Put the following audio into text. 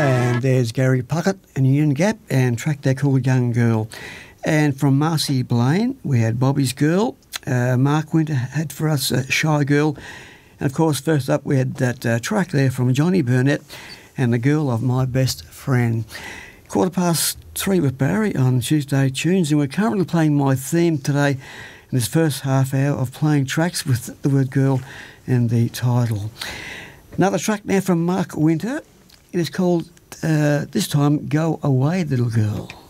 And there's Gary Puckett and Union Gap, and track they called Young Girl. And from Marcy Blaine, we had Bobby's Girl. Mark Winter had for us Shy Girl. And of course, first up, we had that track there from Johnny Burnett and The Girl of My Best Friend. 3:15 with Barry on Tuesday Tunes, and we're currently playing my theme today in this first half hour of playing tracks with the word girl in the title. Another track now from Mark Winter. It is called, this time, Go Away Little Girl.